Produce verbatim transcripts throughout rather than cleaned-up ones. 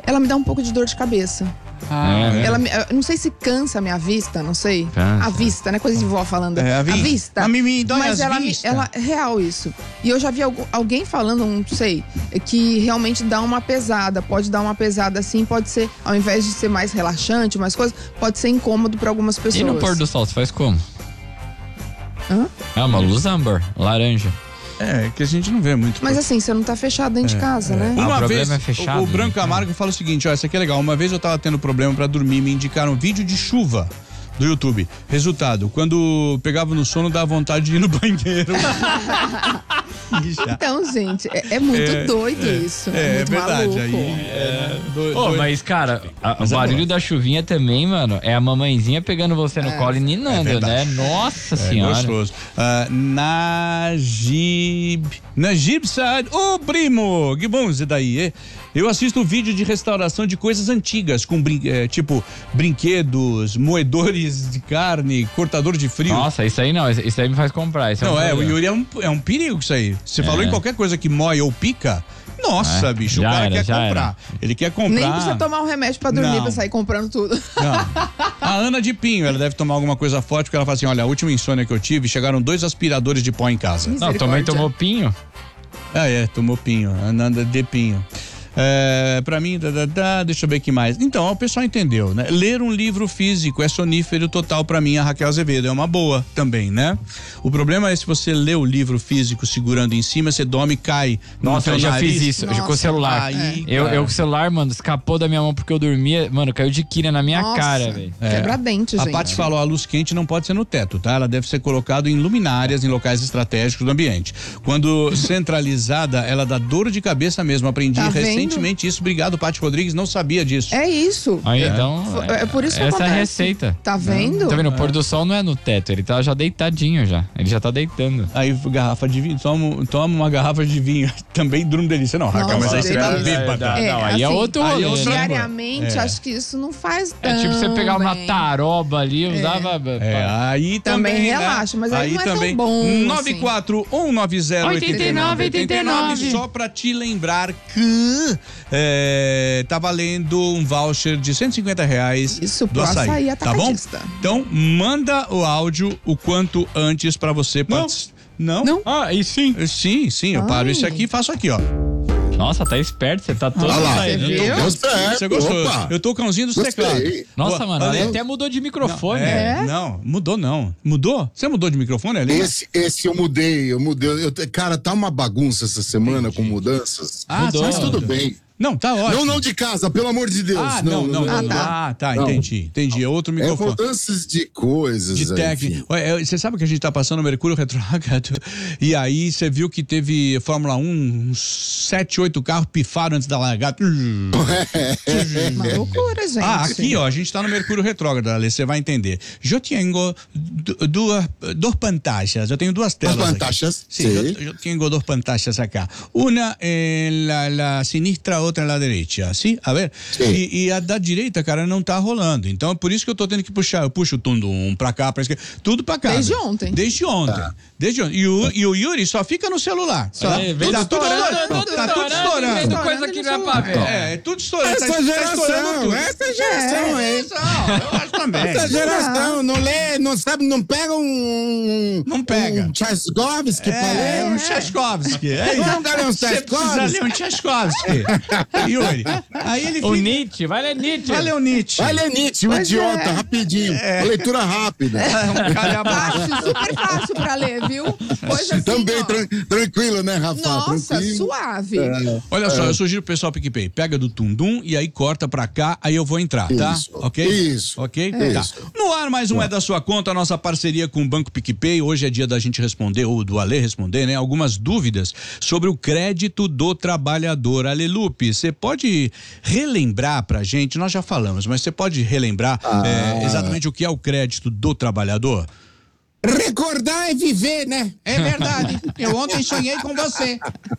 Ela me dá um pouco de dor de cabeça. Ah, é. Ela, não sei se cansa a minha vista, não sei. Cansa. A vista, né? Coisa de vó falando. É, a, vi... a vista. A mim dói mas as ela, vistas. ela é real isso. E eu já vi algum, alguém falando, não sei, que realmente dá uma pesada. Pode dar uma pesada assim, pode ser, ao invés de ser mais relaxante, mais coisa, pode ser incômodo para algumas pessoas. E no pôr do sol, você faz como? Hã? É uma luz âmbar, laranja. É, que a gente não vê muito. Mas assim, você não tá fechado dentro É, de casa, é. né? Uma Ah, o vez, problema é fechado, o, o Branco né? Camargo fala o seguinte, ó, isso aqui é legal. Uma vez eu tava tendo problema pra dormir, me indicaram um vídeo de chuva do YouTube. Resultado, quando pegava no sono, dava vontade de ir no banheiro. Então, gente, é, é muito É, doido é, isso. É, é muito verdade. maluco. Aí, é, do, Ô, do- mas cara, a- Mas o é barulho bom. da chuvinha também, mano, é a mamãezinha pegando você no É. colo e É ninando, verdade. né? Nossa É senhora. gostoso. Uh, Najib. Najib Saad. Ô, primo! Que bom isso daí, é? Eu assisto vídeo de restauração de coisas antigas, com brin é, tipo brinquedos, moedores de carne, cortador de frio. Nossa, isso aí não, isso aí me faz comprar. Isso Não, é, um é, o problema. Yuri é um, é um perigo isso aí. Você É. falou em qualquer coisa que moe ou pica, nossa, É, bicho, o já cara era, quer já comprar. Ele quer comprar. Nem precisa tomar um remédio pra dormir, Não. pra sair comprando tudo. Não. A Ana de Pinho, ela deve tomar alguma coisa forte, porque ela fala assim, olha, a última insônia que eu tive, chegaram dois aspiradores de pó em casa. Não, também Misericórdia. tomou pinho. Ah, é, tomou pinho, Ananda de Pinho. É, pra mim, da, da, da, deixa eu ver o que mais. Então, o pessoal entendeu, né? Ler um livro físico é sonífero total pra mim, a Raquel Azevedo. É uma boa também, né? O problema é se você lê o livro físico segurando em cima, você dorme e cai. no Nossa, teu eu já nariz. fiz isso Nossa, com o celular. aí, eu, cara. eu com o celular, mano, escapou da minha mão porque eu dormia, mano, caiu de quina na minha Nossa, cara, velho. Quebra-dente, A gente. Paty falou, a luz quente não pode ser no teto, tá? Ela deve ser colocada em luminárias, em locais estratégicos do ambiente. Quando centralizada, ela dá dor de cabeça mesmo. Aprendi Tá vendo? recentemente isso. Obrigado, Paty Rodrigues, não sabia disso. É isso. Aí, então, É, é por isso que essa é a acontece. receita. Tá vendo? Tá vendo? O pôr do sol não é no teto, ele tá já deitadinho já. Ele já tá deitando. Aí, garrafa de vinho, toma, toma uma garrafa de vinho. Também durmo delícia. Não, Raquel, Nossa, mas aí você tá delícia. bêbada. É, não, aí é outro aí rolê, é outra- né? Diariamente, É. acho que isso não faz tão É tipo você pegar uma bem. taroba ali, usava. É, aí também, Também né? relaxa, mas aí não é tão também, bom, nove quatro um nove zero oito nove oito nove. Só pra te lembrar que é, tá valendo um voucher de cento e cinquenta reais Isso, do pro açaí, açaí tá bom? atacadista. Então, manda o áudio o quanto antes pra você participar. Não? Não? Ah, e sim. Sim, sim, eu paro Ai. isso aqui e faço aqui, ó. Nossa, tá esperto, você tá todo Olha lá. saindo. Você viu? Deu certo. Você gostou? Opa. Eu tô o cãozinho dos Gostei. teclados. Nossa, Boa. mano, Ale- ele até mudou de microfone. É, É? não, mudou não. Mudou? Você mudou de microfone, Ale? Esse, esse eu mudei, eu mudei. Eu, cara, tá uma bagunça essa semana com mudanças. Ah, Mudou. Mas tá. tudo bem. Não, tá ótimo. Não, não de casa, pelo amor de Deus. Ah, não, não, não. Ah, tá. Ah, tá, Não. entendi. Entendi. É outro É microfone. mudanças de coisas. De enfim. técnica. Ué, é, Você sabe que a gente tá passando o Mercúrio retrógrado e aí você viu que teve Fórmula um, uns sete, oito carros pifaram antes da largada. Uma loucura, gente. Ah, aqui, ó, a gente tá no Mercúrio retrógrado, Ale, você vai entender. Eu tenho du- duas, duas pantallas, eu tenho duas telas Duas aqui. pantallas, Sim, sim. eu, eu tenho duas pantallas acá. Uma en la, la sinistra, outra en la derecha, sim? A ver? Sim. E, e a da direita, cara, não tá rolando. Então é por isso que eu tô tendo que puxar. Eu puxo o tundum pra cá, pra esquerda, tudo pra cá. Desde velho. ontem. Desde ontem. Tá. Desde ontem. E o, e o Yuri só fica no celular. Só. É, vem tá tudo estourando, estourando. tudo Tá tudo estourando, vendo estourando. coisa que não é pra ver. É, é tudo estourando. tá, Essa tá geração, estourando tudo. essa geração aí. Não, eu acho também. Essa geração não lê, não sabe, não pega um. Não pega. Um Tchaikovsky pra É, ler. um Tchaikovsky. É Vamos dar um Você precisa Tchaikovsky. ler um Tchaikovsky. Yuri, aí ele O fica... Nietzsche, vai ler Nietzsche. Vai ler o Nietzsche. Vai ler Nietzsche, o Pois idiota, é. rapidinho. Leitura rápida. É um calhabaço. Fácil, super fácil pra ler, viu? Coisa assim, Também ó. tran- tranquilo, né, Rafa? Nossa, tranquilo. suave. Olha só, eu sugiro pro pessoal PicPay, pega do Tundum e aí corta pra cá, aí eu vou entrar, tá? Isso, Ok? isso, Ok? isso. Tá. No ar, mais um É da Sua Conta, a nossa parceria com o Banco PicPay. Hoje é dia da gente responder, ou do Ale responder, né? Algumas dúvidas sobre o crédito do trabalhador. Ale Lupe, você pode relembrar pra gente, nós já falamos, mas você pode relembrar Ah. é, exatamente o que é o crédito do trabalhador? Recordar é viver, né? É verdade. Eu ontem sonhei com você.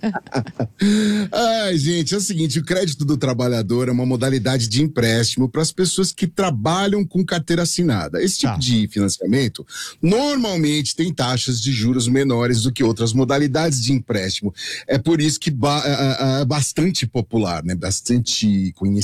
Ai, gente, é o seguinte, o crédito do trabalhador é uma modalidade de empréstimo para as pessoas que trabalham com carteira assinada. Esse tipo Tá. de financiamento normalmente tem taxas de juros menores do que outras modalidades de empréstimo. É por isso que ba- é, é, é bastante popular, né? Bastante conhecido.